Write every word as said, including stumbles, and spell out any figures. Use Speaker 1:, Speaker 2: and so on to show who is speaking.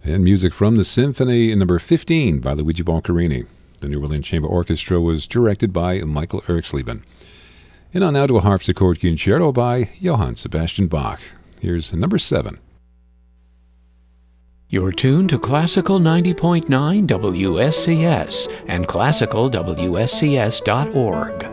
Speaker 1: And music from the Symphony number fifteen by Luigi Boccherini. The New Orleans Chamber Orchestra was directed by Michael Erxleben. And on now to a harpsichord concerto by Johann Sebastian Bach. Here's number seven.
Speaker 2: You're tuned to Classical ninety point nine W S C S and classical W S C S dot org.